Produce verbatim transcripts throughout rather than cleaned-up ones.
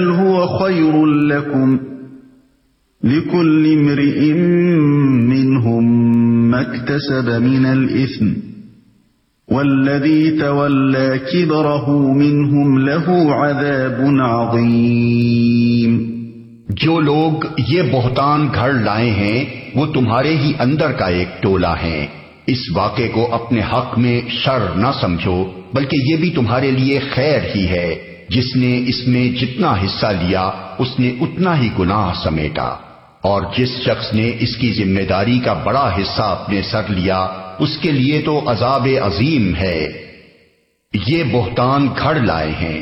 هو خير لكم لكل امرئ منهم ما اكتسب من الإثم والذي تولى كبره منهم له عذاب عظيم۔ جو لوگ یہ بہتان گھڑ لائے ہیں وہ تمہارے ہی اندر کا ایک ٹولہ ہیں۔ اس واقعے کو اپنے حق میں شر نہ سمجھو، بلکہ یہ بھی تمہارے لیے خیر ہی ہے۔ جس نے اس میں جتنا حصہ لیا اس نے اتنا ہی گناہ سمیٹا، اور جس شخص نے اس کی ذمہ داری کا بڑا حصہ اپنے سر لیا اس کے لیے تو عذاب عظیم ہے۔ یہ بہتان گھڑ لائے ہیں۔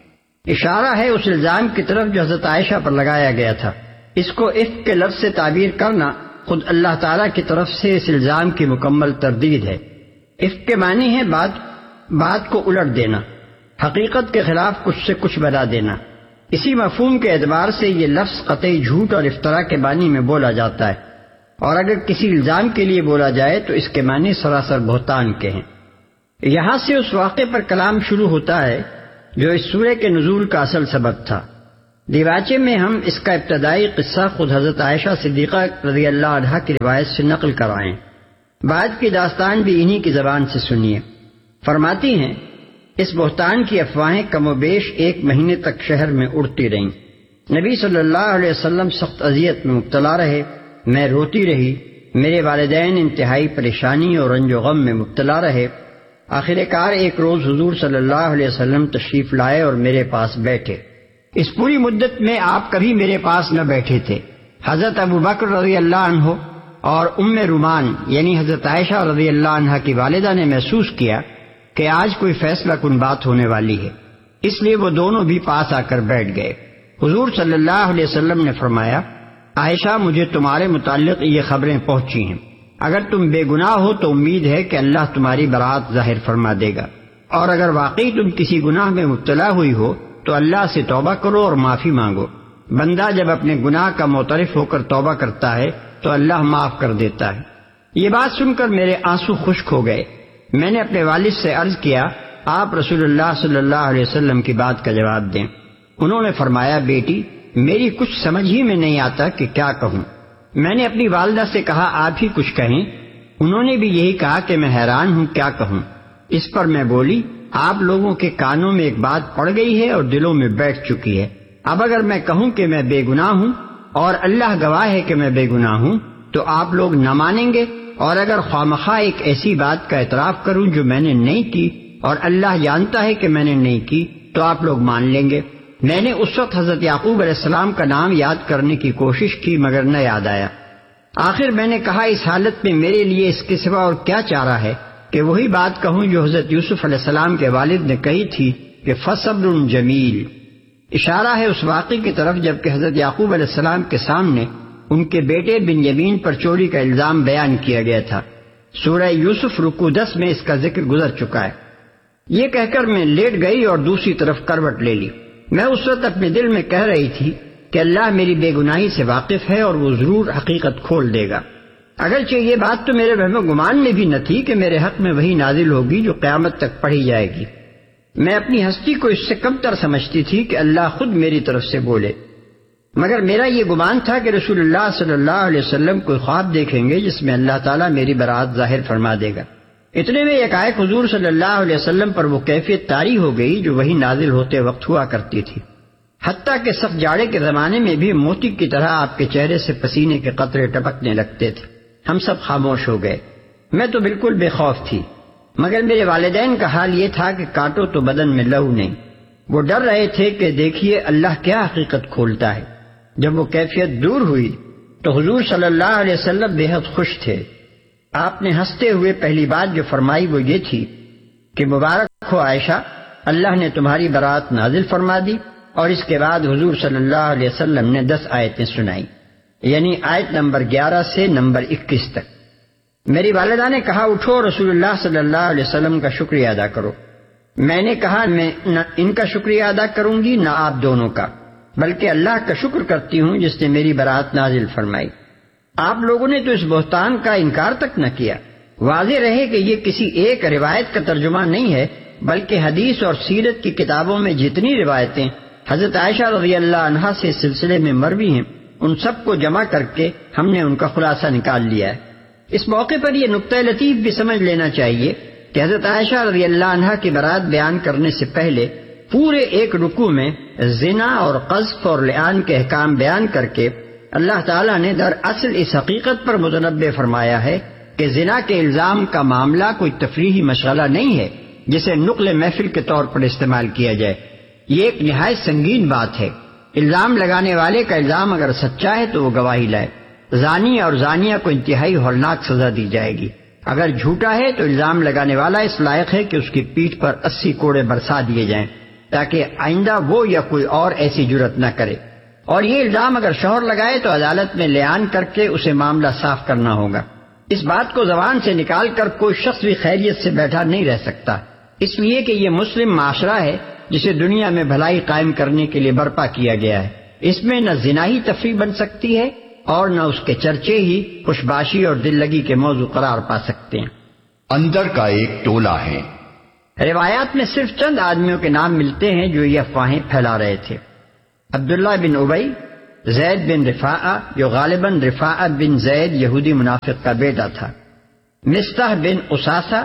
اشارہ ہے اس الزام کی طرف جو حضرت عائشہ پر لگایا گیا تھا۔ اس کو افک کے لفظ سے تعبیر کرنا خود اللہ تعالیٰ کی طرف سے اس الزام کی مکمل تردید ہے۔ افک کے معنی ہے بات بات کو الٹ دینا، حقیقت کے خلاف کچھ سے کچھ بنا دینا۔ اسی مفہوم کے اعتبار سے یہ لفظ قطعی جھوٹ اور افطرا کے معنی میں بولا جاتا ہے، اور اگر کسی الزام کے لیے بولا جائے تو اس کے معنی سراسر بہتان کے ہیں۔ یہاں سے اس واقعے پر کلام شروع ہوتا ہے جو اس سورہ کے نزول کا اصل سبب تھا۔ دیواچے میں ہم اس کا ابتدائی قصہ خود حضرت عائشہ صدیقہ رضی اللہ عنہا کی روایت سے نقل کرائیں، بعد کی داستان بھی انہی کی زبان سے سنیے۔ فرماتی ہیں اس بہتان کی افواہیں کم و بیش ایک مہینے تک شہر میں اڑتی رہیں۔ نبی صلی اللہ علیہ وسلم سخت اذیت میں مبتلا رہے، میں روتی رہی، میرے والدین انتہائی پریشانی اور رنج و غم میں مبتلا رہے۔ آخر کار ایک روز حضور صلی اللہ علیہ وسلم تشریف لائے اور میرے پاس بیٹھے۔ اس پوری مدت میں آپ کبھی میرے پاس نہ بیٹھے تھے۔ حضرت ابو بکر رضی اللہ عنہ اور ام رومان یعنی حضرت عائشہ رضی اللہ عنہ کی والدہ نے محسوس کیا کہ آج کوئی فیصلہ کن بات ہونے والی ہے، اس لیے وہ دونوں بھی پاس آ کر بیٹھ گئے۔ حضور صلی اللہ علیہ وسلم نے فرمایا، عائشہ مجھے تمہارے متعلق یہ خبریں پہنچی ہیں، اگر تم بے گناہ ہو تو امید ہے کہ اللہ تمہاری برات ظاہر فرما دے گا، اور اگر واقعی تم کسی گناہ میں مبتلا ہوئی ہو تو اللہ سے توبہ کرو اور معافی مانگو۔ بندہ جب اپنے گناہ کا معترف ہو کر توبہ کرتا ہے تو اللہ معاف کر دیتا ہے۔ یہ بات سن کر میرے آنسو خشک ہو گئے۔ میں نے اپنے والد سے عرض کیا، آپ رسول اللہ صلی اللہ علیہ وسلم کی بات کا جواب دیں۔ انہوں نے فرمایا، بیٹی میری کچھ سمجھ ہی میں نہیں آتا کہ کیا کہوں۔ میں نے اپنی والدہ سے کہا، آپ ہی کچھ کہیں۔ انہوں نے بھی یہی کہا کہ میں حیران ہوں کیا کہوں۔ اس پر میں بولی، آپ لوگوں کے کانوں میں ایک بات پڑ گئی ہے اور دلوں میں بیٹھ چکی ہے۔ اب اگر میں کہوں کہ میں بے گناہ ہوں اور اللہ گواہ ہے کہ میں بے گناہ ہوں تو آپ لوگ نہ مانیں گے، اور اگر خوامخواہ ایک ایسی بات کا اعتراف کروں جو میں نے نہیں کی اور اللہ جانتا ہے کہ میں نے نہیں کی تو آپ لوگ مان لیں گے۔ میں نے اس وقت حضرت یعقوب علیہ السلام کا نام یاد کرنے کی کوشش کی مگر نہ یاد آیا۔ آخر میں نے کہا، اس حالت میں میرے لیے اس کے سوا اور کیا چارہ ہے کہ وہی بات کہوں جو حضرت یوسف علیہ السلام کے والد نے کہی تھی کہ فصبر جمیل۔ اشارہ ہے اس واقعے کی طرف جبکہ حضرت یعقوب علیہ السلام کے سامنے ان کے بیٹے بنیامین پر چوری کا الزام بیان کیا گیا تھا۔ سورہ یوسف رکوع دس میں اس کا ذکر گزر چکا ہے۔ یہ کہہ کر میں لیٹ گئی اور دوسری طرف کروٹ لے لی۔ میں اس وقت اپنے دل میں کہہ رہی تھی کہ اللہ میری بے گناہی سے واقف ہے اور وہ ضرور حقیقت کھول دے گا، اگرچہ یہ بات تو میرے وہم و گمان میں بھی نہ تھی کہ میرے حق میں وہی نازل ہوگی جو قیامت تک پڑھی جائے گی۔ میں اپنی ہستی کو اس سے کم تر سمجھتی تھی کہ اللہ خود میری طرف سے بولے، مگر میرا یہ گمان تھا کہ رسول اللہ صلی اللہ علیہ وسلم کوئی خواب دیکھیں گے جس میں اللہ تعالیٰ میری برات ظاہر فرما دے گا۔ اتنے میں یکایک حضور صلی اللہ علیہ وسلم پر وہ کیفیت طاری ہو گئی جو وہی نازل ہوتے وقت ہوا کرتی تھی، حتیٰ کہ سخت جاڑے کے زمانے میں بھی موتی کی طرح آپ کے چہرے سے پسینے کے قطرے ٹپکنے لگتے تھے۔ ہم سب خاموش ہو گئے۔ میں تو بالکل بے خوف تھی، مگر میرے والدین کا حال یہ تھا کہ کاٹو تو بدن میں لہو نہیں۔ وہ ڈر رہے تھے کہ دیکھیے اللہ کیا حقیقت کھولتا ہے۔ جب وہ کیفیت دور ہوئی تو حضور صلی اللہ علیہ وسلم بے حد خوش تھے۔ آپ نے ہنستے ہوئے پہلی بات جو فرمائی وہ یہ تھی کہ مبارک ہو عائشہ، اللہ نے تمہاری برات نازل فرما دی، اور اس کے بعد حضور صلی اللہ علیہ وسلم نے دس آیتیں سنائی، یعنی آیت نمبر گیارہ سے نمبر اکیس تک۔ میری والدہ نے کہا، اٹھو رسول اللہ صلی اللہ علیہ وسلم کا شکریہ ادا کرو۔ میں نے کہا، میں نہ ان کا شکریہ ادا کروں گی نہ آپ دونوں کا، بلکہ اللہ کا شکر کرتی ہوں جس نے میری برات نازل فرمائی۔ آپ لوگوں نے تو اس بہتان کا انکار تک نہ کیا۔ واضح رہے کہ یہ کسی ایک روایت کا ترجمہ نہیں ہے، بلکہ حدیث اور سیرت کی کتابوں میں جتنی روایتیں حضرت عائشہ رضی اللہ عنہا سے اس سلسلے میں مروی ہیں، ان سب کو جمع کر کے ہم نے ان کا خلاصہ نکال لیا ہے۔ اس موقع پر یہ نقطہ لطیف بھی سمجھ لینا چاہیے کہ حضرت عائشہ رضی اللہ عنہا کی برات بیان کرنے سے پہلے پورے ایک رکوع میں زنا اور قذف اور لعان کے احکام بیان کر کے اللہ تعالیٰ نے دراصل اس حقیقت پر متنبہ فرمایا ہے کہ زنا کے الزام کا معاملہ کوئی تفریحی مشغلہ نہیں ہے جسے نقل محفل کے طور پر استعمال کیا جائے۔ یہ ایک نہایت سنگین بات ہے۔ الزام لگانے والے کا الزام اگر سچا ہے تو وہ گواہی لائے، زانی اور زانیہ کو انتہائی ہولناک سزا دی جائے گی۔ اگر جھوٹا ہے تو الزام لگانے والا اس لائق ہے کہ اس کی پیٹھ پر اسی کوڑے برسا دیے جائیں تاکہ آئندہ وہ یا کوئی اور ایسی جرت نہ کرے، اور یہ الزام اگر شوہر لگائے تو عدالت میں لعان کر کے اسے معاملہ صاف کرنا ہوگا۔ اس بات کو زبان سے نکال کر کوئی شخص بھی خیریت سے بیٹھا نہیں رہ سکتا، اس لیے کہ یہ مسلم معاشرہ ہے جسے دنیا میں بھلائی قائم کرنے کے لیے برپا کیا گیا ہے۔ اس میں نہ زنا ہی تفریح بن سکتی ہے اور نہ اس کے چرچے ہی خوشباشی اور دل لگی کے موضوع قرار پا سکتے ہیں۔ اندر کا ایک ٹولہ ہے۔ روایات میں صرف چند آدمیوں کے نام ملتے ہیں جو یہ افواہیں پھیلا رہے تھے۔ عبداللہ بن ابی، زید بن رفاعہ جو غالباً رفاعہ بن زید یہودی منافق کا بیٹا تھا، مستح بن اساسہ،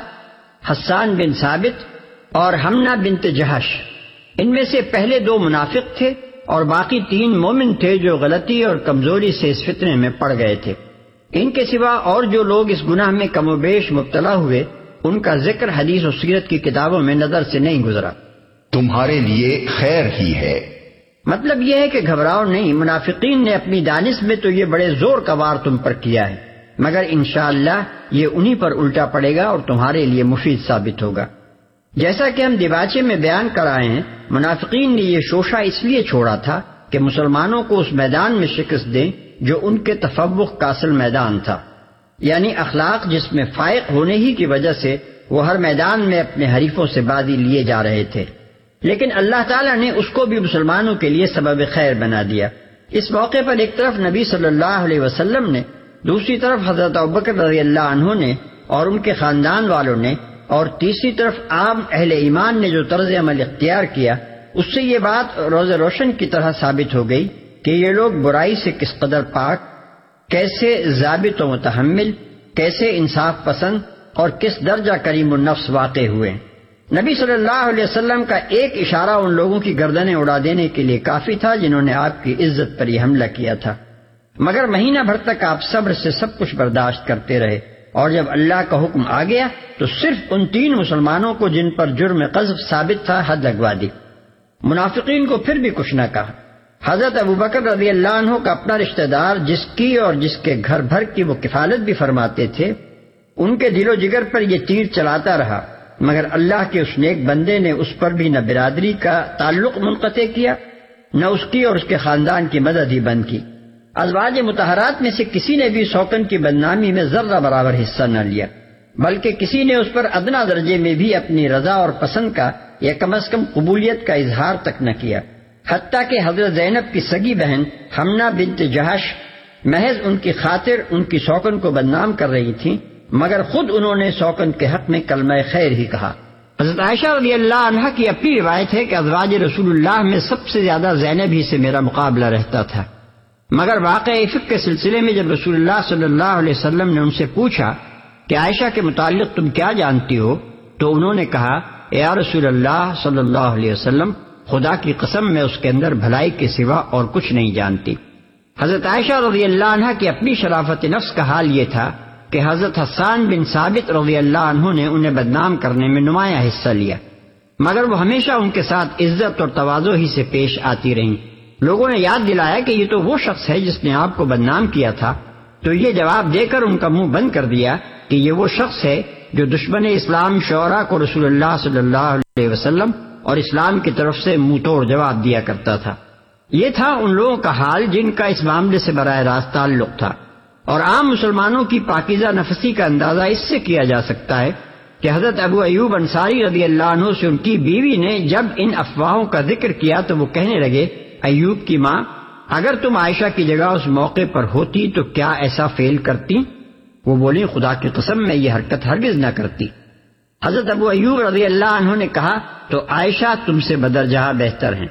حسان بن ثابت اور حمنہ بنت جہش۔ ان میں سے پہلے دو منافق تھے اور باقی تین مومن تھے جو غلطی اور کمزوری سے اس فتنے میں پڑ گئے تھے۔ ان کے سوا اور جو لوگ اس گناہ میں کم و بیش مبتلا ہوئے ان کا ذکر حدیث و سیرت کی کتابوں میں نظر سے نہیں گزرا۔ تمہارے لیے خیر ہی ہے۔ مطلب یہ ہے کہ گھبراؤ نہیں، منافقین نے اپنی دانش میں تو یہ بڑے زور کا وار تم پر کیا ہے، مگر انشاءاللہ یہ انہی پر الٹا پڑے گا اور تمہارے لیے مفید ثابت ہوگا۔ جیسا کہ ہم دیباچے میں بیان کر آئے ہیں، منافقین نے یہ شوشہ اس لیے چھوڑا تھا کہ مسلمانوں کو اس میدان میں شکست دیں جو ان کے تفوق کا اصل میدان تھا، یعنی اخلاق جس میں فائق ہونے ہی کی وجہ سے وہ ہر میدان میں اپنے حریفوں سے بازی لیے جا رہے تھے، لیکن اللہ تعالیٰ نے اس کو بھی مسلمانوں کے لیے سبب خیر بنا دیا۔ اس موقع پر ایک طرف نبی صلی اللہ علیہ وسلم نے، دوسری طرف حضرت ابوبکر رضی اللہ عنہ نے اور ان کے خاندان والوں نے، اور تیسری طرف عام اہل ایمان نے جو طرز عمل اختیار کیا، اس سے یہ بات روز روشن کی طرح ثابت ہو گئی کہ یہ لوگ برائی سے کس قدر پاک، کیسے ضابط و متحمل، کیسے انصاف پسند اور کس درجہ کریم النفس واقع ہوئے۔ نبی صلی اللہ علیہ وسلم کا ایک اشارہ ان لوگوں کی گردنیں اڑا دینے کے لیے کافی تھا جنہوں نے آپ کی عزت پر یہ حملہ کیا تھا، مگر مہینہ بھر تک آپ صبر سے سب کچھ برداشت کرتے رہے، اور جب اللہ کا حکم آ گیا تو صرف ان تین مسلمانوں کو جن پر جرم قذف ثابت تھا حد لگوا دی۔ منافقین کو پھر بھی کچھ نہ کہا۔ حضرت ابوبکر رضی اللہ عنہ کا اپنا رشتہ دار جس کی اور جس کے گھر بھر کی وہ کفالت بھی فرماتے تھے، ان کے دل و جگر پر یہ تیر چلاتا رہا، مگر اللہ کے اس نیک بندے نے اس پر بھی نہ برادری کا تعلق منقطع کیا، نہ اس کی اور اس کے خاندان کی مدد ہی بند کی۔ ازواج مطہرات میں سے کسی نے بھی سوکن کی بدنامی میں ذرہ برابر حصہ نہ لیا، بلکہ کسی نے اس پر ادنا درجے میں بھی اپنی رضا اور پسند کا یا کم از کم قبولیت کا اظہار تک نہ کیا، حتیٰ کہ حضرت زینب کی سگی بہن حمنہ بنت جہش محض ان کی خاطر ان کی سوکن کو بدنام کر رہی تھیں، مگر خود انہوں نے سوکن کے حق میں کلمہ خیر ہی کہا۔ حضرت عائشہ رضی اللہ عنہ کی اپنی روایت ہے کہ ازواج رسول اللہ میں سب سے زیادہ زینب ہی سے میرا مقابلہ رہتا تھا، مگر واقعہ افک کے سلسلے میں جب رسول اللہ صلی اللہ علیہ وسلم نے ان سے پوچھا کہ عائشہ کے متعلق تم کیا جانتی ہو، تو انہوں نے کہا، یا رسول اللہ صلی اللہ علیہ وسلم، خدا کی قسم میں اس کے اندر بھلائی کے سوا اور کچھ نہیں جانتی۔ حضرت عائشہ رضی اللہ عنہ کی اپنی شرافت نفس کا حال یہ تھا کہ حضرت حسان بن ثابت رضی اللہ عنہ نے انہیں بدنام کرنے میں نمایاں حصہ لیا، مگر وہ ہمیشہ ان کے ساتھ عزت اور تواضع ہی سے پیش آتی رہیں۔ لوگوں نے یاد دلایا کہ یہ تو وہ شخص ہے جس نے آپ کو بدنام کیا تھا، تو یہ جواب دے کر ان کا منہ بند کر دیا کہ یہ وہ شخص ہے جو دشمن اسلام شعراء کو رسول اللہ صلی اللہ علیہ وسلم اور اسلام کی طرف سے منہ توڑ جواب دیا کرتا تھا۔ یہ تھا ان لوگوں کا حال جن کا اس معاملے سے براہ راست تعلق تھا، اور عام مسلمانوں کی پاکیزہ نفسی کا اندازہ اس سے کیا جا سکتا ہے کہ حضرت ابو ایوب انصاری رضی اللہ عنہ سے ان کی بیوی نے جب ان افواہوں کا ذکر کیا تو وہ کہنے لگے، ایوب کی ماں، اگر تم عائشہ کی جگہ اس موقع پر ہوتی تو کیا ایسا فعل کرتی؟ وہ بولی، خدا کی قسم میں یہ حرکت ہرگز نہ کرتی۔ حضرت ابو ایوب رضی اللہ عنہ نے کہا، تو عائشہ تم سے بدرجہ بہتر ہیں۔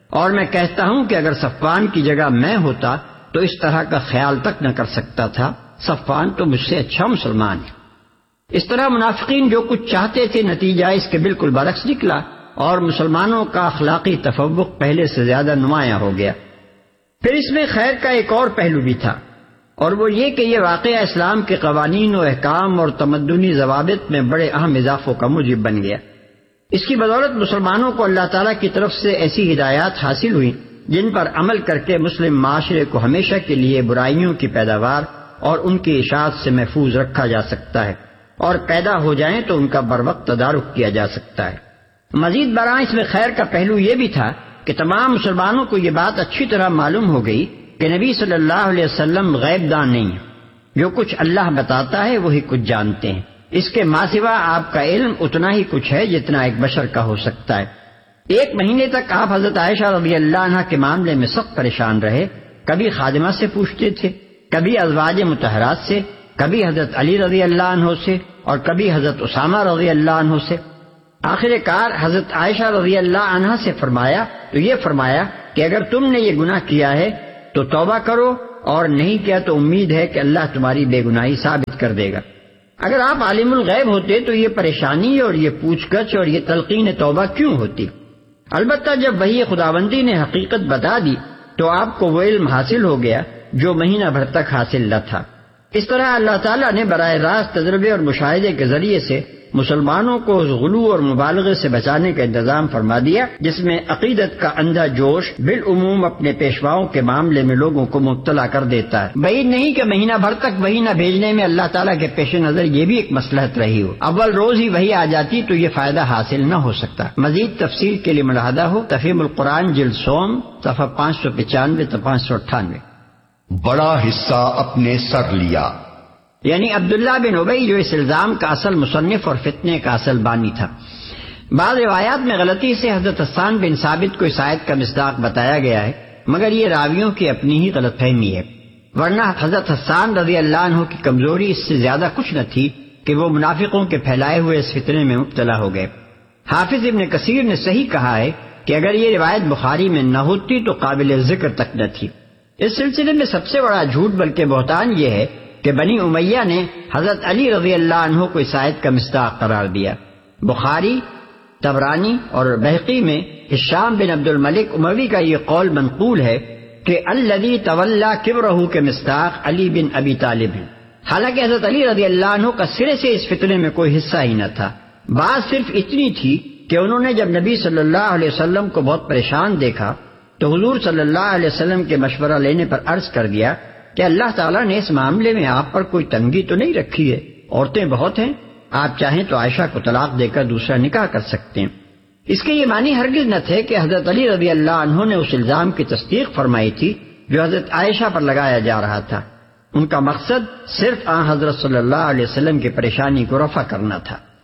اور میں کہتا ہوں کہ اگر صفوان کی جگہ میں ہوتا تو اس طرح کا خیال تک نہ کر سکتا تھا، صفوان تو مجھ سے اچھا مسلمان ہے۔ اس طرح منافقین جو کچھ چاہتے تھے نتیجہ اس کے بالکل برعکس نکلا، اور مسلمانوں کا اخلاقی تفوق پہلے سے زیادہ نمایاں ہو گیا۔ پھر اس میں خیر کا ایک اور پہلو بھی تھا، اور وہ یہ کہ یہ واقعہ اسلام کے قوانین و احکام اور تمدنی ضوابط میں بڑے اہم اضافوں کا موجب بن گیا۔ اس کی بدولت مسلمانوں کو اللہ تعالیٰ کی طرف سے ایسی ہدایات حاصل ہوئیں جن پر عمل کر کے مسلم معاشرے کو ہمیشہ کے لیے برائیوں کی پیداوار اور ان کی اشاعت سے محفوظ رکھا جا سکتا ہے، اور پیدا ہو جائیں تو ان کا بروقت تدارک کیا جا سکتا ہے۔ مزید برآں اس میں خیر کا پہلو یہ بھی تھا کہ تمام مسلمانوں کو یہ بات اچھی طرح معلوم ہو گئی کہ نبی صلی اللہ علیہ وسلم غیب دان نہیں ہے، جو کچھ اللہ بتاتا ہے وہی کچھ جانتے ہیں، اس کے ماں سوا آپ کا علم اتنا ہی کچھ ہے جتنا ایک بشر کا ہو سکتا ہے۔ ایک مہینے تک آپ حضرت عائشہ رضی اللہ عنہ کے معاملے میں سخت پریشان رہے، کبھی خادمہ سے پوچھتے تھے، کبھی ازواج مطہرات سے، کبھی حضرت علی رضی اللہ عنہ سے، اور کبھی حضرت اسامہ رضی اللہ عنہ سے۔ آخر کار حضرت عائشہ رضی اللہ عنہ سے فرمایا تو یہ فرمایا کہ اگر تم نے یہ گناہ کیا ہے تو توبہ کرو، اور نہیں کیا تو امید ہے کہ اللہ تمہاری بے گناہی ثابت کر دے گا۔ اگر آپ عالم الغیب ہوتے تو یہ پریشانی اور یہ پوچھ گچھ اور یہ تلقین توبہ کیوں ہوتی؟ البتہ جب وحی خداوندی نے حقیقت بتا دی تو آپ کو وہ علم حاصل ہو گیا جو مہینہ بھر تک حاصل نہ تھا۔ اس طرح اللہ تعالیٰ نے براہ راست تجربے اور مشاہدے کے ذریعے سے مسلمانوں کو اس غلو اور مبالغے سے بچانے کا انتظام فرما دیا جس میں عقیدت کا اندھا جوش بالعموم اپنے پیشواؤں کے معاملے میں لوگوں کو مبتلا کر دیتا ہے۔ بعید نہیں کہ مہینہ بھر تک وحی نہ بھیجنے میں اللہ تعالیٰ کے پیش نظر یہ بھی ایک مصلحت رہی ہو، اول روز ہی وحی آ جاتی تو یہ فائدہ حاصل نہ ہو سکتا۔ مزید تفصیل کے لیے ملاحظہ ہو تفہیم القرآن جلد سوم صفحہ پانچ سو پچانوے تا پانچ سو اٹھانوے۔ بڑا حصہ اپنے سر لیا، یعنی عبداللہ بن ابی جو اس الزام کا اصل مصنف اور فتنے کا اصل بانی تھا۔ بعض روایات میں غلطی سے حضرت حسان بن ثابت کو اس آیت کا مصداق بتایا گیا ہے، مگر یہ راویوں کی اپنی ہی غلط فہمی ہے، ورنہ حضرت حسان رضی اللہ عنہ کی کمزوری اس سے زیادہ کچھ نہ تھی کہ وہ منافقوں کے پھیلائے ہوئے اس فتنے میں مبتلا ہو گئے۔ حافظ ابن کثیر نے صحیح کہا ہے کہ اگر یہ روایت بخاری میں نہ ہوتی تو قابل ذکر تک نہ تھی۔ اس سلسلے میں سب سے بڑا جھوٹ بلکہ بہتان یہ ہے کہ بنی امیہ نے حضرت علی رضی اللہ عنہ کو اس آیت کا مصداق قرار دیا۔ بخاری، طبرانی اور بہقی میں ہشام بن عبد الملک اموی کا یہ قول منقول ہے کہ الذی تولا کبرہ کے مصداق علی بن ابی طالب ہیں، حالانکہ حضرت علی رضی اللہ عنہ کا سرے سے اس فتنے میں کوئی حصہ ہی نہ تھا۔ بات صرف اتنی تھی کہ انہوں نے جب نبی صلی اللہ علیہ وسلم کو بہت پریشان دیکھا تو حضور صلی اللہ علیہ وسلم کے مشورہ لینے پر عرض کر دیا کہ اللہ تعالیٰ نے اس معاملے میں آپ پر کوئی تنگی تو نہیں رکھی ہے، عورتیں بہت ہیں، آپ چاہیں تو عائشہ کو طلاق دے کر دوسرا نکاح کر سکتے ہیں۔ اس کے یہ معنی ہرگز نہ تھے کہ حضرت علی رضی اللہ عنہ نے اس الزام کی تصدیق فرمائی تھی جو حضرت عائشہ پر لگایا جا رہا تھا۔ ان کا مقصد صرف آن حضرت صلی اللہ علیہ وسلم کی پریشانی کو رفع کرنا تھا۔